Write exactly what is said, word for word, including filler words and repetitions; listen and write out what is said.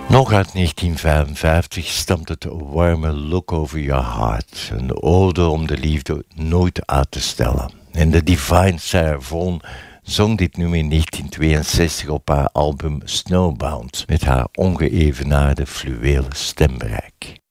Nog uit negentien vijfenvijftig stamt het warme Look Over Your Heart. Een ode om de liefde nooit uit te stellen. En de Divine Sarah Vaughan zong dit nummer in negentien tweeënzestig op haar album Snowbound met haar ongeëvenaarde fluwelen stembereik.